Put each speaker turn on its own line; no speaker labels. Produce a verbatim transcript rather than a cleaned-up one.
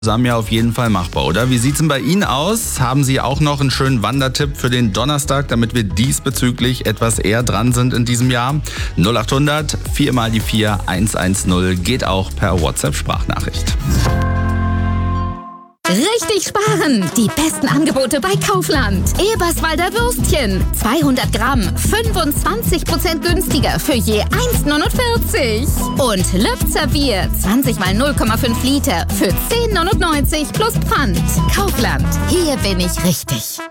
Zusammen ja auf jeden Fall machbar, oder? Wie sieht's denn bei Ihnen aus? Haben Sie auch noch einen schönen Wandertipp für den Donnerstag, damit wir diesbezüglich etwas eher dran sind in diesem Jahr? null acht hundert vier mal die vier eins eins null geht auch per WhatsApp-Sprachnachricht.
Richtig sparen! Die besten Angebote bei Kaufland. Eberswalder Würstchen. zweihundert Gramm. fünfundzwanzig Prozent günstiger für je eins neunundvierzig. Und Lübzer Bier. zwanzig mal null Komma fünf Liter für zehn neunundneunzig plus Pfand. Kaufland. Hier bin ich richtig.